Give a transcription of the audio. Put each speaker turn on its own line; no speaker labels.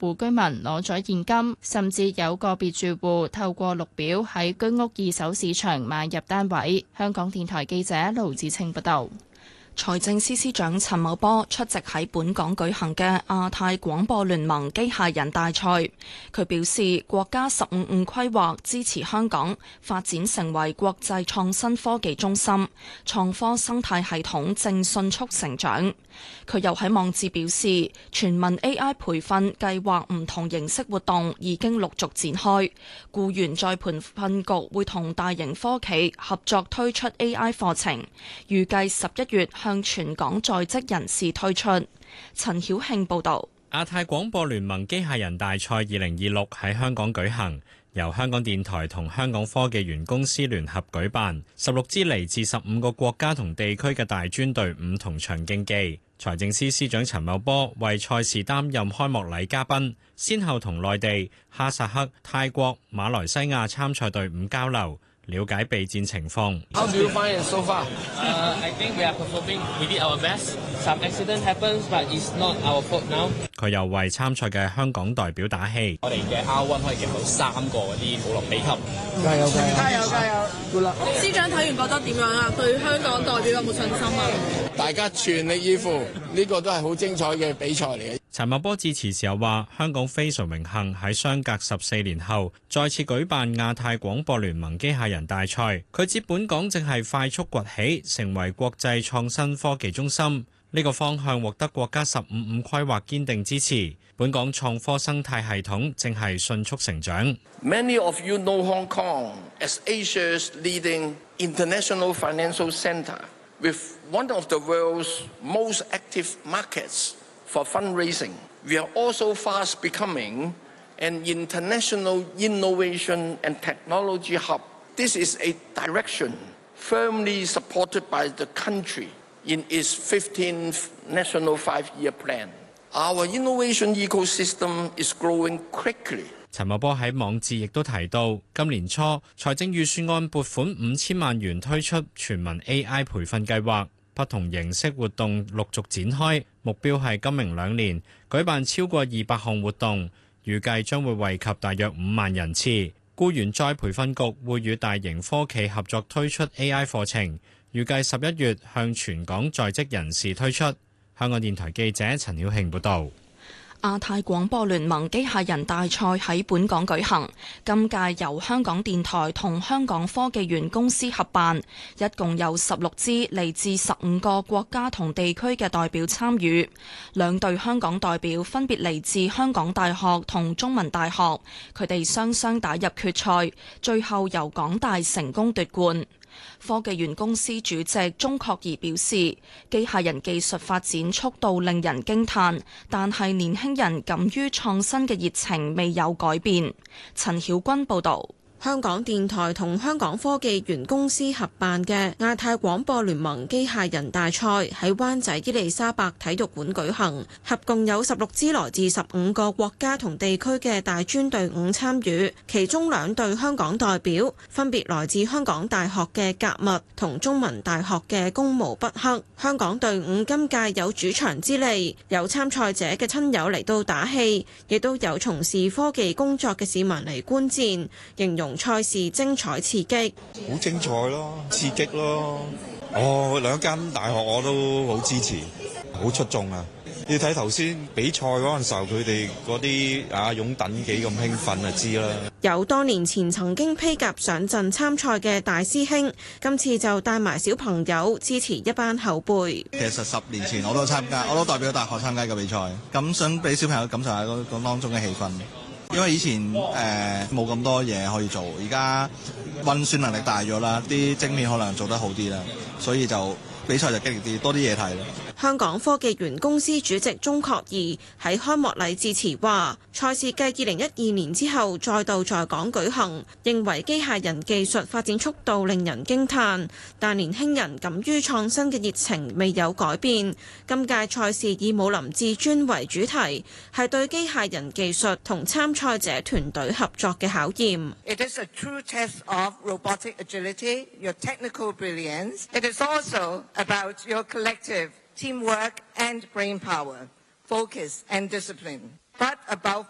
戶居民攞咗現金，甚至有個別住戶透過綠表喺居屋二手市場買入單位。香港電台記者盧子清報道。
財政司司長陳茂波出席喺本港舉行嘅亞太廣播聯盟機械人大賽。佢表示，國家15+5規劃支持香港發展成為國際創新科技中心，創科生態系統正迅速成長。佢又喺網誌表示，全民 AI 培訓計劃唔同形式活動已經陸續展開，僱員再培訓局會同大型科企合作推出 AI 課程，預計11月向全港在職人士推出。陳曉慶報導。
亞太廣播聯盟機械人大賽2026喺香港舉行，由香港電台同香港科技園公司聯合舉辦，16支嚟自15個國家同地區嘅大專隊伍同場競技。財政司司長陳茂波為賽事擔任開幕禮嘉賓，先後同內地、哈薩克、泰國、馬來西亞參賽隊伍交流，了解備戰情況。
How do you find it so far? I think we are performing. We did our best. Some accident happens, but it's not our fault now.
佢又為參賽嘅香港代表打氣。
我哋嘅 R1 可以贏到3個嗰啲奧林匹克。
加油加油加油加油！
司長睇完覺得點樣啊？對香港代表有冇信心啊？
大家全力以赴，呢個都係好精彩嘅比賽嚟嘅。
陳茂波致辭時候話：香港非常榮幸喺相隔14年後再次舉辦亞太廣播聯盟機械人大賽。佢指本港正係快速崛起，成為國際創新科技中心。呢個方向獲得國家15+5規劃堅定支持。本港創科生態系統正係迅速成長。
Many of you know Hong Kong as Asia's leading international financial centre, with one of the world's most active markets for fundraising. We are also fast becoming an international innovation and technology hub. This is a direction firmly supported by the country in its 15th National Five-Year Plan. Our innovation ecosystem is growing quickly.
陳茂波喺網誌亦都提到，今年初財政預算案撥款5000萬元推出全民 AI 培訓計劃，不同形式活動陸續展開，目標係今明2年舉辦超過200項活動，預計將會惠及大約5萬人次。僱員再培訓局會與大型科企合作推出 AI 課程，預計11月向全港在職人士推出。香港電台記者陳曉慶報導。
亞太廣播聯盟機械人大賽喺本港舉行，今屆由香港電台同香港科技園公司合辦，一共有16支嚟自15個國家同地區嘅代表參與。2隊香港代表分別嚟自香港大學同中文大學，佢哋雙雙打入決賽，最後由港大成功奪冠。科技園公司主席鍾確儀表示，機械人技術發展速度令人驚嘆，但係年輕人敢於創新嘅熱情未有改變。陳曉君報導。
香港電台同香港科技園公司合辦嘅亞太廣播聯盟機械人大賽喺灣仔伊利沙伯體育館舉行，合共有16支來自15個國家同地區嘅大專隊伍參與，其中2隊香港代表分別來自香港大學嘅格物同中文大學嘅公務畢克。香港隊伍今屆有主場之利，有參賽者嘅親友嚟到打氣，亦都有從事科技工作嘅市民嚟觀戰，形容賽事精彩刺激，
好精彩咯，刺激咯。2間大學我都好支持，好出眾啊！你睇頭先比賽嗰陣時候，佢哋嗰啲擁躉幾咁興奮就知啦。
有多年前曾經披甲上陣參賽嘅大師兄，今次就帶埋小朋友支持一班後輩。
其實10年前我都代表大學參加過比賽，咁想俾小朋友感受下嗰當中嘅氣氛。因為以前冇咁多嘢可以做，而家運算能力大咗啦，啲晶片可能做得好啲啦，所以就比賽就激烈啲，多啲嘢睇啦。
香港科技園公司主席鍾確儀喺開幕禮致辭話：賽事繼2012年之後再度在港舉行，認為機械人技術發展速度令人驚嘆，但年輕人敢於創新嘅熱情未有改變。今屆賽事以武林至尊為主題，係對機械人技術同參賽者團隊合作嘅考驗。
It is a true test of robotic agility, your technical brilliance. It is also about your collective teamwork and brain power, focus and discipline. But above